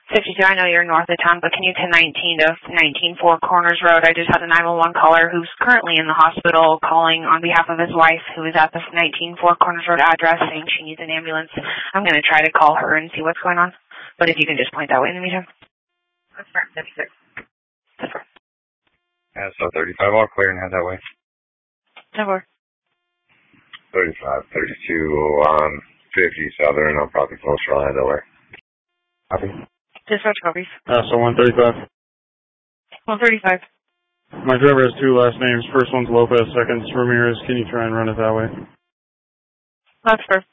52, I know you're north of town, but can you 1019 to 19 Four Corners Road? I just had a 911 caller who's currently in the hospital calling on behalf of his wife who is at the 19 Four Corners Road address saying she needs an ambulance. I'm going to try to call her and see what's going on, but if you can just point that way in the meantime. That's right, 56. That's right. Yeah, so 35, all clear and head that way. 10-4. 35, 32, 50 Southern, I'll probably closer, I'll head that way. Copy. Dispatch copies. So 135. 135. My driver has two last names. First one's Lopez, second's Ramirez. Can you try and run it that way? That's fair.